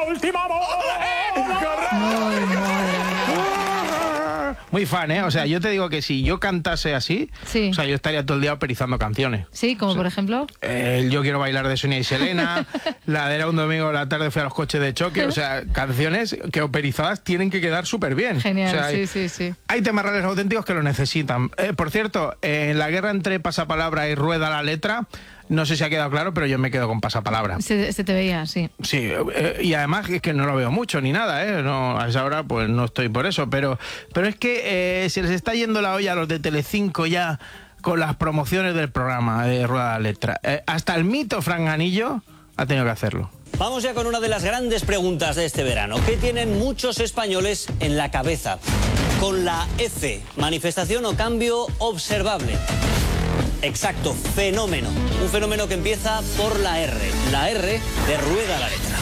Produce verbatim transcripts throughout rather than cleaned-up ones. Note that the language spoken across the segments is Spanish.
última bola. Muy, madre. Muy fan, ¿eh? O sea, yo te digo que si yo cantase así, Sí. o sea, yo estaría todo el día operizando canciones. Sí, como Sí. por ejemplo. El Yo quiero bailar de Sonia y Selena, la de Era un domingo a la tarde fui a los coches de choque, o sea, canciones que operizadas tienen que quedar súper bien. Genial, O sea, sí, hay, sí, sí. hay temas reales auténticos que lo necesitan. Eh, por cierto, eh, en la guerra entre pasapalabra y rueda la letra, no sé si ha quedado claro, pero yo me quedo con pasapalabra. Se, se te veía, sí. Sí, eh, y además es que no lo veo mucho ni nada, ¿eh? No, a esa hora pues no estoy por eso, pero, pero es que eh, se les está yendo la olla a los de Telecinco ya con las promociones del programa de Rueda la Letra. Eh, hasta el mito Fran Ganillo ha tenido que hacerlo. Vamos ya con una de las grandes preguntas de este verano. ¿Qué tienen muchos españoles en la cabeza? Con la F, manifestación o cambio observable. Exacto, fenómeno. Un fenómeno que empieza por la R. La R de Rueda la Letra.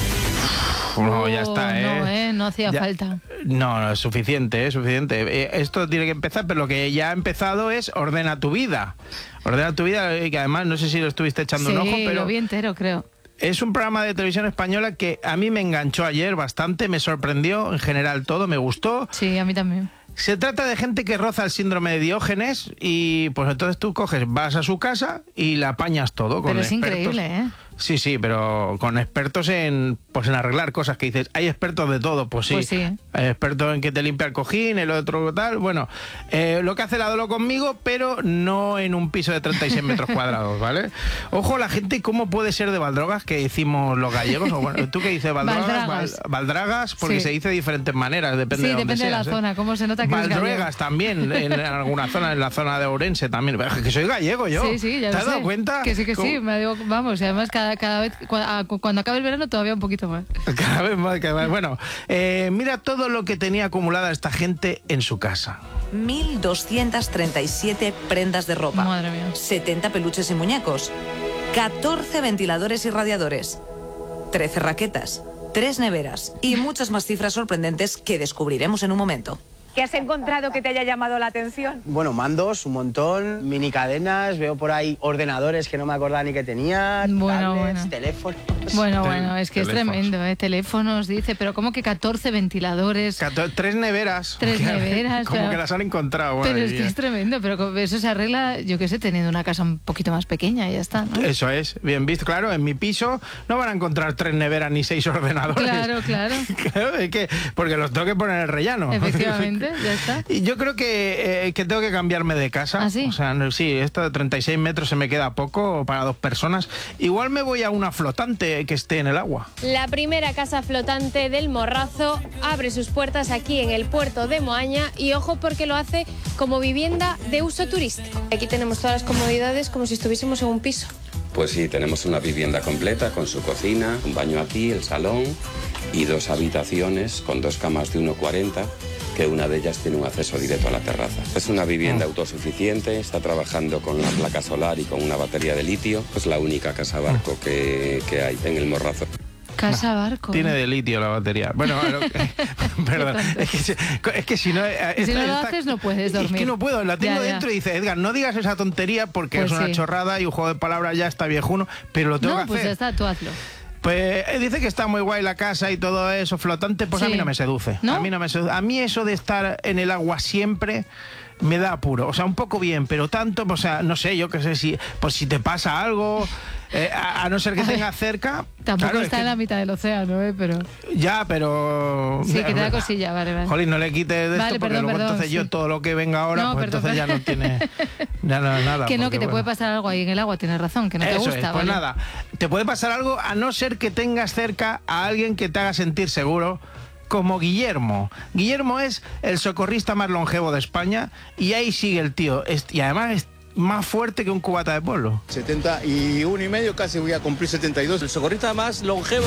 No, ya está, ¿eh? No, ¿eh? No hacía Ya- falta. No, no, es suficiente, es suficiente. Eh, Esto tiene que empezar, pero lo que ya ha empezado es Ordena tu vida. Ordena tu vida, eh, que además no sé si lo estuviste echando Sí, un ojo, pero lo vi entero, creo. es un programa de televisión española que a mí me enganchó ayer bastante, me sorprendió en general todo, me gustó. Sí, a mí también. Se trata de gente que roza el síndrome de Diógenes y pues entonces tú coges, vas a su casa y la apañas todo. Con Pero es expertos. increíble, ¿eh? Sí, sí, pero con expertos en pues en arreglar cosas que dices, hay expertos de todo, pues sí. Pues sí. Hay expertos en que te limpia el cojín, el otro tal. Bueno, eh, lo que hace la Dolo conmigo, pero no en un piso de treinta y seis metros cuadrados, ¿vale? Ojo, la gente, ¿cómo puede ser de Valdrogas que decimos los gallegos? O bueno, ¿tú qué dices? ¿Valdrogas? Valdragas. Val- Valdragas, porque Sí. se dice de diferentes maneras, depende Sí, de dónde depende de la seas, ¿eh? zona, cómo se nota que es Valdruegas gallego. también, en alguna zona, en la zona de Ourense también. Pero es que soy gallego yo. Sí, sí, ya ¿Te lo has dado sé. cuenta? Que sí, que sí. ¿Cómo? Me digo, vamos, y además cada, cada vez, cua- a- cu- cuando acabe el verano todavía un poquito más. Cada vez más, cada vez. Bueno, eh, mira todo lo que tenía acumulada esta gente en su casa. mil doscientas treinta y siete prendas de ropa. Madre mía. setenta peluches y muñecos. catorce ventiladores y radiadores. trece raquetas. tres neveras. Y muchas más cifras sorprendentes que descubriremos en un momento. ¿Qué has encontrado que te haya llamado la atención? Bueno, mandos, un montón, mini cadenas, veo por ahí ordenadores que no me acordaba ni que tenía, Bueno, tablets, bueno. teléfonos. Bueno, Tel- bueno, es que es teléfonos. tremendo, ¿eh? Teléfonos, dice, pero ¿cómo que catorce ventiladores? Cato- tres neveras. Tres neveras, Como pero- que las han encontrado. Pero bueno, es y- que es tremendo, pero con- eso se arregla, yo qué sé, teniendo una casa un poquito más pequeña y ya está, ¿no? Eso es, bien visto. Claro, en mi piso no van a encontrar tres neveras ni seis ordenadores. Claro, claro. Claro, es que, porque los tengo que poner en el rellano. Efectivamente, ya está. Y yo creo que, eh, que tengo que cambiarme de casa. ¿Ah, sí? O sea, no, sí, esto de treinta y seis metros se me queda poco para dos personas. Igual me voy a una flotante que esté en el agua. La primera casa flotante del Morrazo abre sus puertas aquí en el puerto de Moaña y ojo porque lo hace como vivienda de uso turístico. Aquí tenemos todas las comodidades como si estuviésemos en un piso. Pues sí, tenemos una vivienda completa con su cocina, un baño aquí, el salón y dos habitaciones con dos camas de uno cuarenta, que una de ellas tiene un acceso directo a la terraza. Es una vivienda autosuficiente, está trabajando con la placa solar y con una batería de litio. Es la única casa barco que, que hay en el Morrazo. Casa barco. Tiene de litio la batería. Bueno, lo que- perdón. Es que, si- es que si no... eh, Si esta- no lo esta- haces no puedes Es dormir. que no puedo, la tengo Ya, ya. dentro y dice, Edgar, no digas esa tontería porque Pues es una sí. chorrada y un juego de palabras ya está viejuno, pero lo tengo No, que pues hacer. ya está, tú hazlo. Pues eh, dice que está muy guay la casa y todo eso flotante, pues a Sí. mí no me seduce. ¿No? A mí no me seduce. A mí eso de estar en el agua siempre me da apuro. O sea, un poco bien, pero tanto, o sea, no sé, yo qué sé, si pues si te pasa algo, eh, a, a no ser que tengas cerca. Tampoco claro, es está que- en la mitad del océano, ¿eh? Pero Ya, pero... sí, que te da cosilla, vale, vale. Jolín, no le quites de Vale, esto porque perdón, luego perdón, entonces sí. yo todo lo que venga ahora, No, pues perdón, entonces ya no perdón. tiene ya no, nada. Que no, porque, que te bueno. puede pasar algo ahí en el agua, tienes razón, que no te Eso gusta, es, pues ¿vale? nada, te puede pasar algo a no ser que tengas cerca a alguien que te haga sentir seguro, como Guillermo. Guillermo es el socorrista más longevo de España y ahí sigue el tío. Es- y además es más fuerte que un cubata de polo. setenta y uno y medio, casi voy a cumplir setenta y dos. El socorrista más longevo